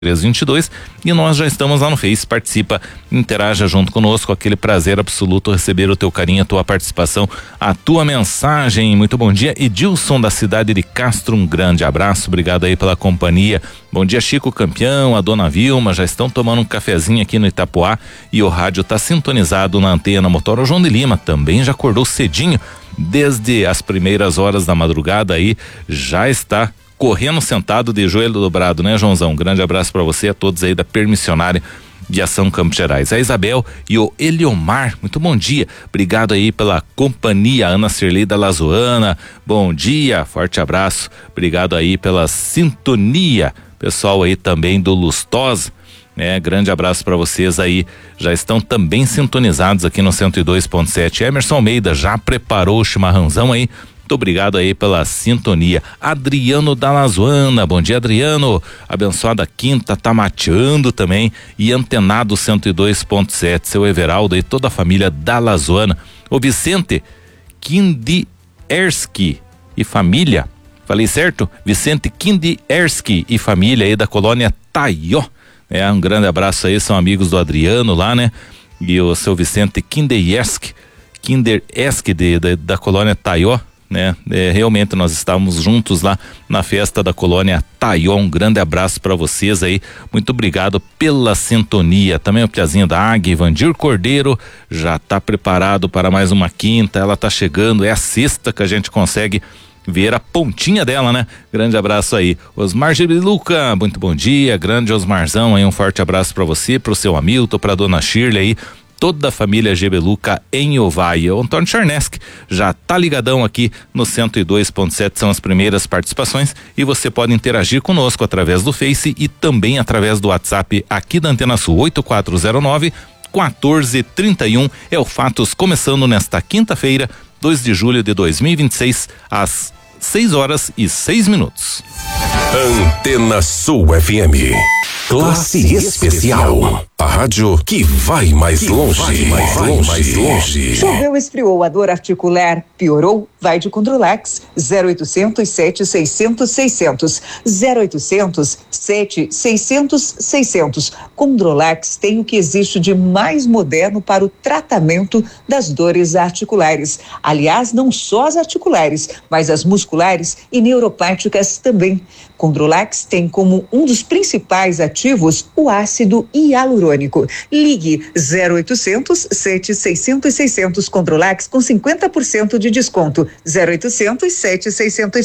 322 e nós já estamos lá no Face. Participa, interaja junto conosco, aquele prazer absoluto receber o teu carinho, a tua participação, a tua mensagem. Muito bom dia, Edilson da cidade de Castro, um grande abraço, obrigado aí pela companhia. Bom dia, Chico Campeão, a dona Vilma, já estão tomando um cafezinho aqui no Itapuá e o rádio tá sintonizado na antena. Motor o João de Lima também já acordou cedinho, desde as primeiras horas da madrugada aí, já está correndo sentado de joelho dobrado, né, Joãozão? Um grande abraço para você, a todos aí da Permissionária de Ação Campos Gerais. A Isabel e o Eliomar, muito bom dia, obrigado aí pela companhia. Ana Cirlei da Lazoana, bom dia, forte abraço, obrigado aí pela sintonia, pessoal aí também do Lustosa, né? Grande abraço para vocês aí, já estão também sintonizados aqui no 102.7. Emerson Almeida já preparou o chimarrãozão aí. Muito obrigado aí pela sintonia. Adriano da Lazoana, bom dia, Adriano, abençoada quinta, tá mateando também e antenado 102.7, seu Everaldo e toda a família da Lazoana. O Vicente Kindierski e família, falei certo? Vicente Kindierski e família aí da colônia Taió, um grande abraço aí, são amigos do Adriano lá, né? E o seu Vicente Kindierski da colônia Taió, né? Realmente nós estávamos juntos lá na festa da colônia Taió. Um grande abraço para vocês aí, muito obrigado pela sintonia. Também o Piazinho da Águia, Ivandir Cordeiro, já tá preparado para mais uma quinta, ela tá chegando, é a sexta que a gente consegue ver a pontinha dela, né? Grande abraço aí. Osmar Gebeluca, muito bom dia, grande Osmarzão aí, um forte abraço para você, pro seu Hamilton, pra dona Shirley aí, toda a família Gebeluca em Ovaia. O Antônio Charnesk já tá ligadão aqui no 102.7, são as primeiras participações e você pode interagir conosco através do Face e também através do WhatsApp aqui da Antena Sul, 8409-1431. É o Fatos começando nesta quinta-feira, 2 de julho de 2026, às 6h06. Antena Sul FM. Classe especial. A rádio que vai mais longe. Choveu, esfriou, a dor articular piorou? Vai de Controlax. 0800 7 600 600. 0800 7 600 600. Controlax tem o que existe de mais moderno para o tratamento das dores articulares. Aliás, não só as articulares, mas as musculares e neuropáticas também. Controlax tem como um dos principais ativos o ácido hialurônico. Ligue 0800 7 600 600. Controlax com 50% de desconto. 0800 7 600